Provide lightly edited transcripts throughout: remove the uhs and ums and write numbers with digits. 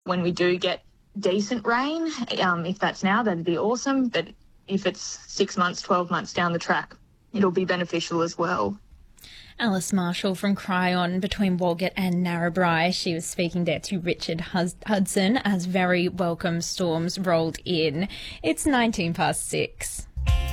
When we do get decent rain, if that's now, that'd be awesome. But if it's 6 months, 12 months down the track, it'll be beneficial as well. Alice Marshall from Cryon between Walgett and Narrabri. She was speaking there to Richard Hudson as very welcome storms rolled in. It's 6:19.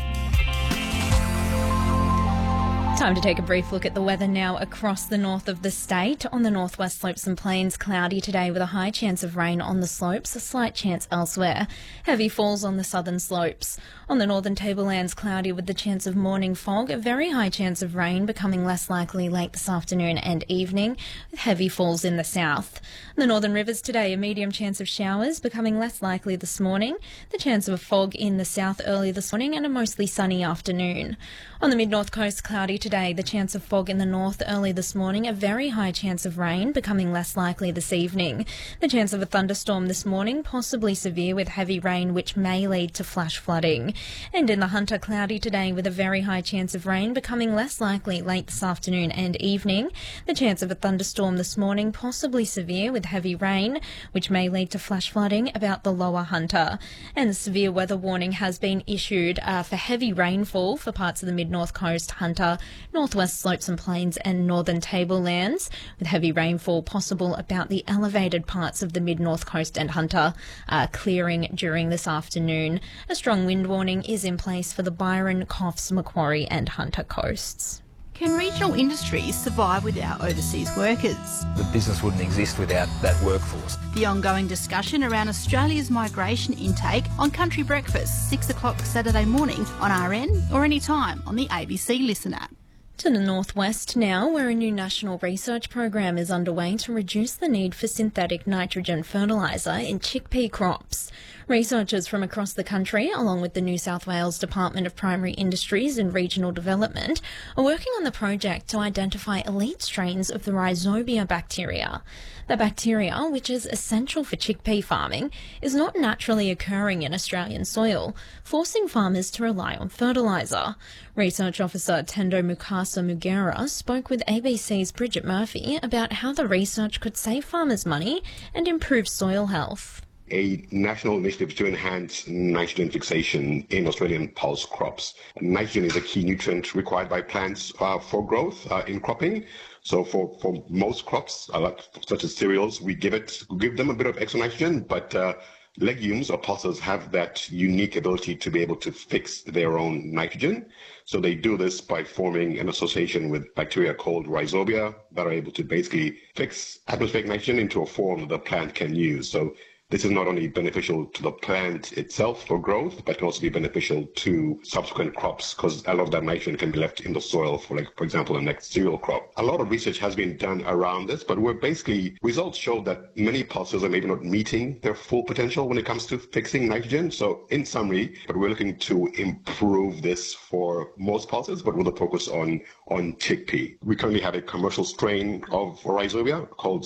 Time to take a brief look at the weather now across the north of the state. On the northwest slopes and plains, cloudy today with a high chance of rain on the slopes, a slight chance elsewhere. Heavy falls on the southern slopes. On the northern tablelands, cloudy with the chance of morning fog, a very high chance of rain becoming less likely late this afternoon and evening, with heavy falls in the south. On the northern rivers today, a medium chance of showers becoming less likely this morning, the chance of a fog in the south early this morning and a mostly sunny afternoon. On the mid-north coast, cloudy today, the chance of fog in the north early this morning, a very high chance of rain becoming less likely this evening. The chance of a thunderstorm this morning, possibly severe with heavy rain which may lead to flash flooding. And in the Hunter, cloudy today with a very high chance of rain becoming less likely late this afternoon and evening. The chance of a thunderstorm this morning, possibly severe with heavy rain which may lead to flash flooding about the lower Hunter. And the severe weather warning has been issued for heavy rainfall for parts of the mid-north coast, Hunter, northwest slopes and plains and northern tablelands, with heavy rainfall possible about the elevated parts of the mid-north coast and Hunter, clearing during this afternoon. A strong wind warning is in place for the Byron, Coffs, Macquarie and Hunter coasts. Can regional industries survive without overseas workers? The business wouldn't exist without that workforce. The ongoing discussion around Australia's migration intake on Country Breakfast, 6 o'clock Saturday morning on RN or anytime on the ABC Listen app. To the northwest now, where a new national research program is underway to reduce the need for synthetic nitrogen fertiliser in chickpea crops. Researchers from across the country, along with the New South Wales Department of Primary Industries and Regional Development, are working on the project to identify elite strains of the Rhizobia bacteria. The bacteria, which is essential for chickpea farming, is not naturally occurring in Australian soil, forcing farmers to rely on fertiliser. Research officer Tendo Mukasa Mugera spoke with ABC's Bridget Murphy about how the research could save farmers money and improve soil health. A national initiative to enhance nitrogen fixation in Australian pulse crops. Nitrogen is a key nutrient required by plants for growth in cropping. So for most crops, such as cereals, we give them a bit of extra nitrogen, but legumes or pulses have that unique ability to be able to fix their own nitrogen. So they do this by forming an association with bacteria called Rhizobia that are able to basically fix atmospheric nitrogen into a form that the plant can use. So this is not only beneficial to the plant itself for growth, but can also be beneficial to subsequent crops because a lot of that nitrogen can be left in the soil for example, the next cereal crop. A lot of research has been done around this, but results show that many pulses are maybe not meeting their full potential when it comes to fixing nitrogen. So in summary, but we're looking to improve this for most pulses, but with a focus on chickpea. We currently have a commercial strain of Rhizobia called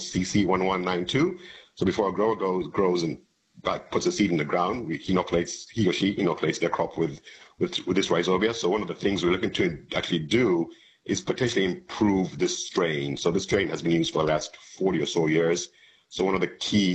CC1192. So before a grower grows and puts a seed in the ground, he or she inoculates their crop with this Rhizobia. So one of the things we're looking to actually do is potentially improve this strain. So this strain has been used for the last 40 or so years. So one of the key,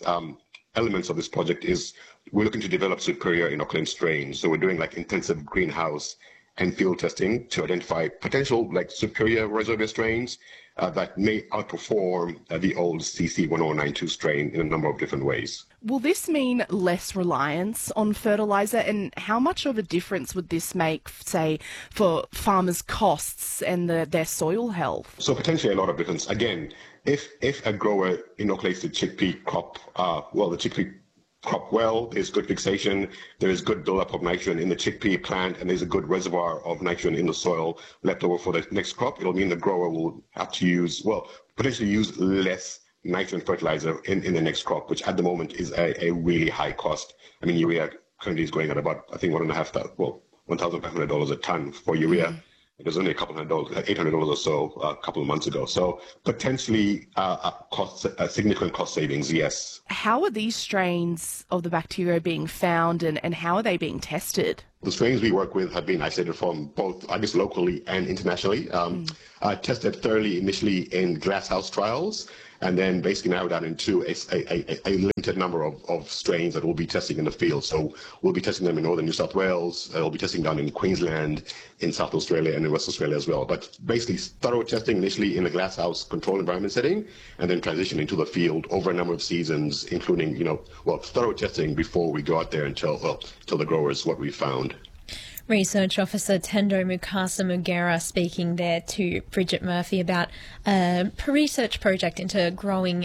elements of this project is we're looking to develop superior inoculant strains. So we're doing intensive greenhouse and field testing to identify potential superior Rhizobia strains that may outperform the old CC1092 strain in a number of different ways. Will this mean less reliance on fertiliser, and how much of a difference would this make, say, for farmers' costs and their soil health? So potentially a lot of difference. Again, if a grower inoculates the chickpea crop, the chickpea crop well, there's good fixation, there is good buildup of nitrogen in the chickpea plant, and there's a good reservoir of nitrogen in the soil left over for the next crop. It'll mean the grower will have to potentially use less nitrogen fertilizer in the next crop, which at the moment is a really high cost. I mean, urea currently is going at about, $1,500 a ton for urea. It was only a couple $100, $800 or so a couple of months ago. So potentially significant cost savings, yes. How are these strains of the bacteria being found and how are they being tested? The strains we work with have been isolated from both, locally and internationally. Tested thoroughly initially in glasshouse trials. and then basically narrow down into a limited number of strains that we'll be testing in the field. So we'll be testing them in northern New South Wales, we'll be testing down in Queensland, in South Australia, and in West Australia as well. But basically thorough testing initially in the glasshouse controlled environment setting, and then transition into the field over a number of seasons, including, thorough testing before we go out there and tell the growers what we found. Research Officer Tendo Mukasa Mugera speaking there to Bridget Murphy about a research project into growing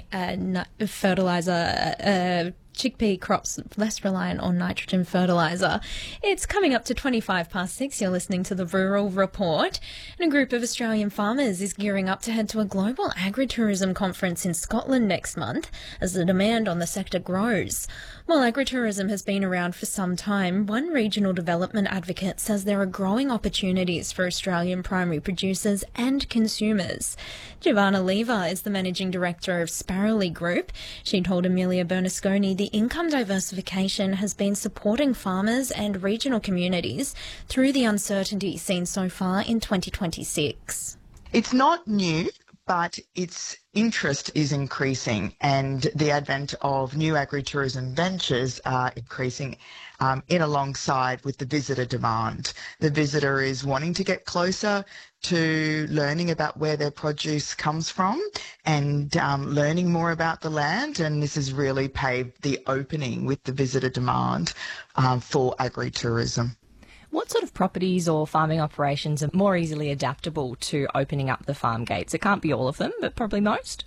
fertiliser chickpea crops less reliant on nitrogen fertiliser. It's coming up to 6:25. You're listening to the Rural Report. And a group of Australian farmers is gearing up to head to a global agritourism conference in Scotland next month as the demand on the sector grows. While agritourism has been around for some time, one regional development advocate says there are growing opportunities for Australian primary producers and consumers. Giovanna Lever is the Managing Director of Sparrowley Group. She told Amelia Bernasconi the income diversification has been supporting farmers and regional communities through the uncertainty seen so far in 2026. It's not new, but its interest is increasing, and the advent of new agritourism ventures are increasing in alongside with the visitor demand. The visitor is wanting to get closer to learning about where their produce comes from and learning more about the land, and this has really paved the opening with the visitor demand for agritourism. What sort of properties or farming operations are more easily adaptable to opening up the farm gates? It can't be all of them, but probably most.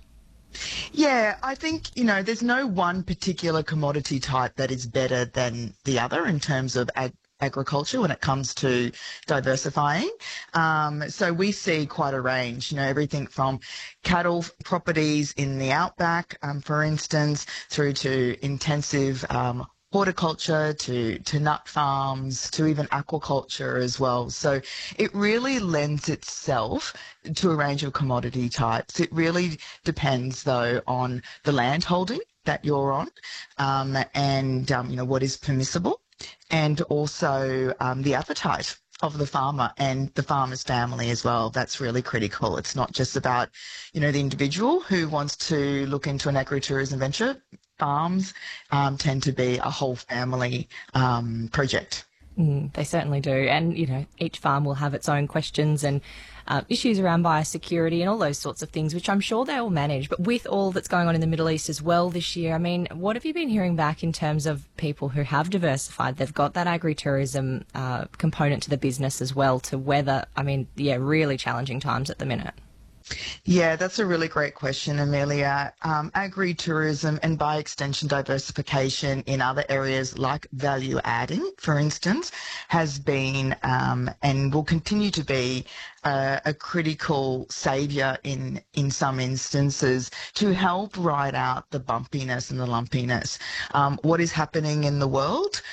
Yeah, I think, there's no one particular commodity type that is better than the other in terms of agriculture when it comes to diversifying. So we see quite a range, everything from cattle properties in the outback, for instance, through to intensive horticulture, to nut farms, to even aquaculture as well. So it really lends itself to a range of commodity types. It really depends, though, on the land holding that you're on and what is permissible, and also the appetite of the farmer and the farmer's family as well. That's really critical. It's not just about, the individual who wants to look into an agritourism venture. Farms tend to be a whole family project. They certainly do. And, each farm will have its own questions and issues around biosecurity and all those sorts of things, which I'm sure they will manage. But with all that's going on in the Middle East as well this year, what have you been hearing back in terms of people who have diversified? They've got that agritourism component to the business as well to weather, really challenging times at the minute. Yeah, that's a really great question, Amelia. Agritourism and by extension diversification in other areas like value adding, for instance, has been and will continue to be a critical saviour in some instances to help ride out the bumpiness and the lumpiness. What is happening in the world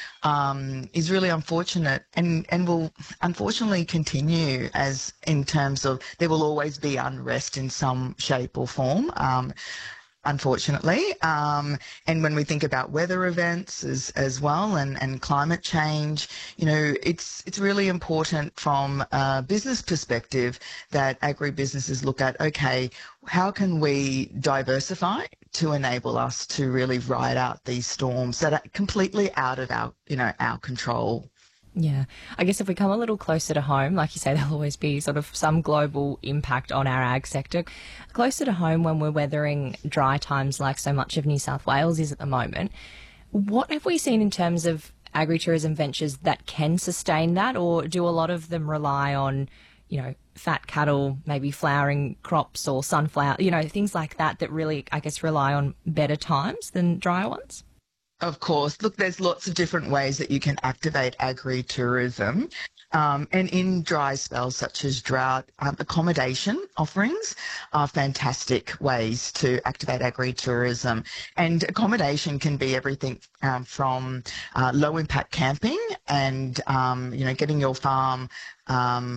is really unfortunate and will unfortunately continue as in terms of there will always be unrest in some shape or form. Unfortunately. And when we think about weather events as well and climate change, it's really important from a business perspective that agribusinesses look at, okay, how can we diversify to enable us to really ride out these storms that are completely out of our control? Yeah. I guess if we come a little closer to home, like you say, there'll always be sort of some global impact on our ag sector. Closer to home when we're weathering dry times like so much of New South Wales is at the moment, what have we seen in terms of agritourism ventures that can sustain that, or do a lot of them rely on, fat cattle, maybe flowering crops or sunflower, things like that really, I guess, rely on better times than drier ones? Of course. Look, there's lots of different ways that you can activate agritourism. And in dry spells such as drought, accommodation offerings are fantastic ways to activate agritourism. And accommodation can be everything from low-impact camping and, getting your farm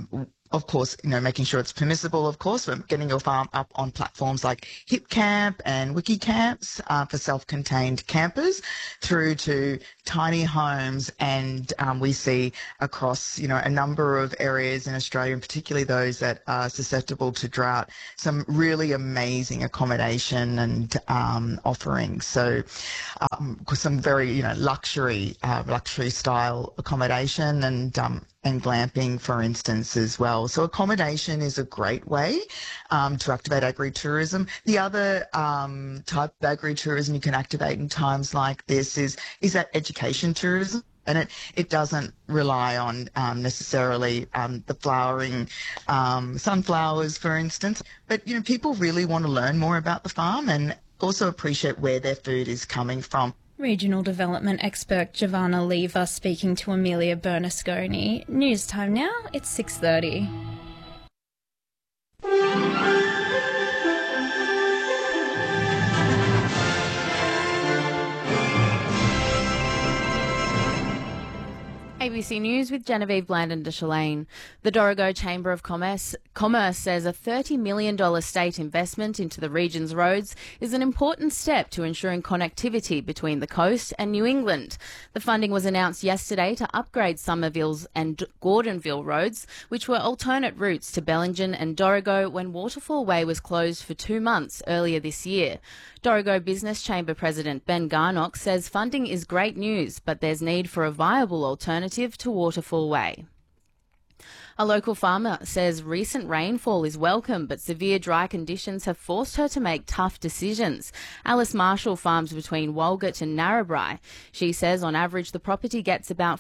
Of course, making sure it's permissible, of course, but getting your farm up on platforms like HipCamp and WikiCamps for self-contained campers through to tiny homes. And we see across, a number of areas in Australia, and particularly those that are susceptible to drought, some really amazing accommodation and offerings. So some very, luxury style accommodation and glamping, for instance, as well. So accommodation is a great way to activate agritourism. The other type of agritourism you can activate in times like this is that education tourism. And it doesn't rely on necessarily the flowering sunflowers, for instance. But, people really want to learn more about the farm and also appreciate where their food is coming from. Regional Development expert Giovanna Lever speaking to Amelia Bernasconi. News time now, it's 6:30. ABC News with Genevieve Blandon de Chalane. The Dorrigo Chamber of Commerce says a $30 million state investment into the region's roads is an important step to ensuring connectivity between the coast and New England. The funding was announced yesterday to upgrade Somerville's and Gordonville roads, which were alternate routes to Bellingen and Dorrigo when Waterfall Way was closed for 2 months earlier this year. Dorrigo Business Chamber President Ben Garnock says funding is great news, but there's need for a viable alternative to Waterfall Way. A local farmer says recent rainfall is welcome, but severe dry conditions have forced her to make tough decisions. Alice Marshall farms between Walgett and Narrabri. She says on average the property gets about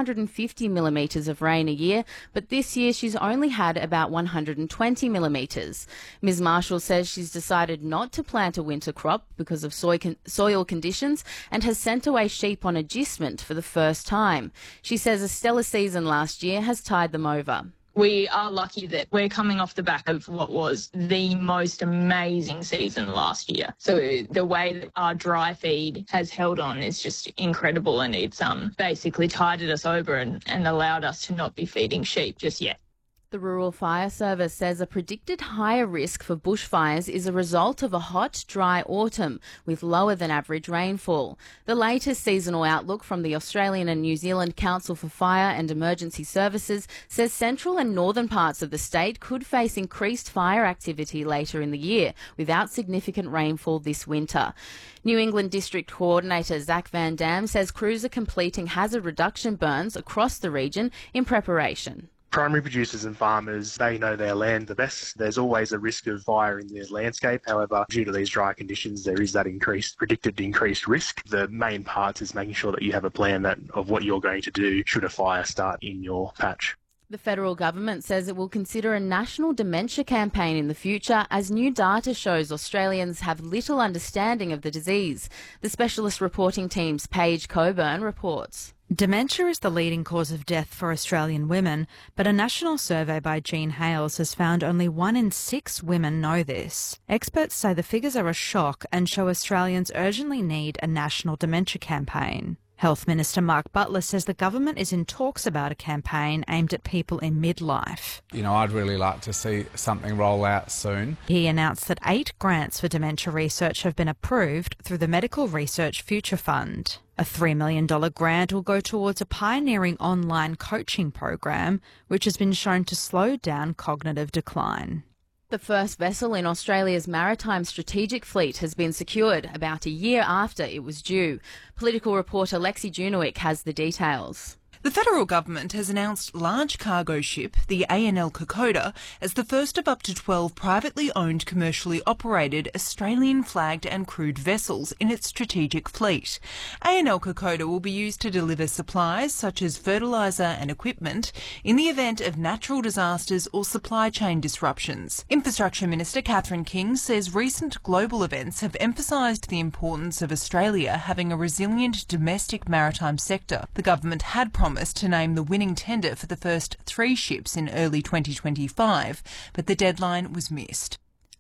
450 millimetres of rain a year, but this year she's only had about 120 millimetres. Ms Marshall says she's decided not to plant a winter crop because of soil conditions and has sent away sheep on agistment for the first time. She says a stellar season last year has tied them over. We are lucky that we're coming off the back of what was the most amazing season last year. So the way that our dry feed has held on is just incredible, and it's basically tided us over and allowed us to not be feeding sheep just yet. The Rural Fire Service says a predicted higher risk for bushfires is a result of a hot, dry autumn with lower than average rainfall. The latest seasonal outlook from the Australian and New Zealand Council for Fire and Emergency Services says central and northern parts of the state could face increased fire activity later in the year without significant rainfall this winter. New England District Coordinator Zach Van Dam says crews are completing hazard reduction burns across the region in preparation. Primary producers and farmers, they know their land the best. There's always a risk of fire in the landscape. However, due to these dry conditions, there is that predicted increased risk. The main part is making sure that you have a plan of what you're going to do should a fire start in your patch. The federal government says it will consider a national dementia campaign in the future as new data shows Australians have little understanding of the disease. The specialist reporting team's Paige Coburn reports. Dementia is the leading cause of death for Australian women, but a national survey by Jean Hales has found only 1 in 6 women know this. Experts say the figures are a shock and show Australians urgently need a national dementia campaign. Health Minister Mark Butler says the government is in talks about a campaign aimed at people in midlife. I'd really like to see something roll out soon. He announced that 8 grants for dementia research have been approved through the Medical Research Future Fund. A $3 million grant will go towards a pioneering online coaching program, which has been shown to slow down cognitive decline. The first vessel in Australia's maritime strategic fleet has been secured about a year after it was due. Political reporter Lexi Junowick has the details. The federal government has announced large cargo ship, the ANL Kokoda, as the first of up to 12 privately owned, commercially operated, Australian-flagged and crewed vessels in its strategic fleet. ANL Kokoda will be used to deliver supplies such as fertiliser and equipment in the event of natural disasters or supply chain disruptions. Infrastructure Minister Catherine King says recent global events have emphasised the importance of Australia having a resilient domestic maritime sector. The government had promised to name the winning tender for the first 3 ships in early 2025, but the deadline was missed.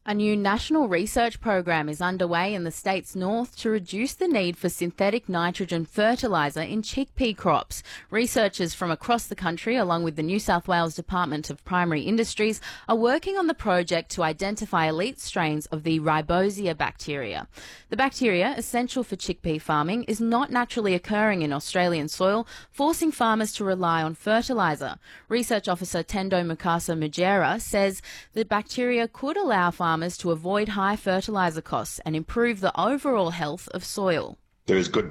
A new national research program is underway in the state's north to reduce the need for synthetic nitrogen fertiliser in chickpea crops. Researchers from across the country, along with the New South Wales Department of Primary Industries, are working on the project to identify elite strains of the Ribosea bacteria. The bacteria, essential for chickpea farming, is not naturally occurring in Australian soil, forcing farmers to rely on fertiliser. Research officer Tendo Mukasa Mujera says the bacteria could allow farmers to avoid high fertiliser costs and improve the overall health of soil. There is good